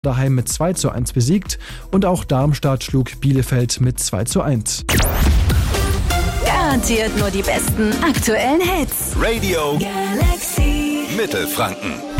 daheim mit 2:1 besiegt und auch Darmstadt schlug Bielefeld mit 2:1. Garantiert nur die besten aktuellen Hits. Radio Galaxy Mittelfranken.